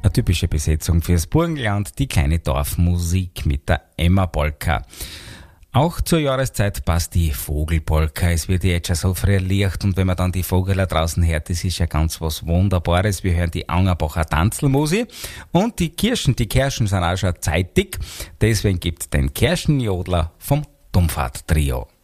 Eine typische Besetzung fürs Burgenland, die kleine Dorfmusik mit der Emma-Polka. Auch zur Jahreszeit passt die Vogelpolka. Es wird jetzt schon so früh Licht und wenn man dann die Vogel da draußen hört, das ist ja ganz was Wunderbares. Wir hören die Angerbacher Tanzelmusik und die Kirschen sind auch schon zeitig. Deswegen gibt's den Kirschenjodler vom Dummfahrt-Trio.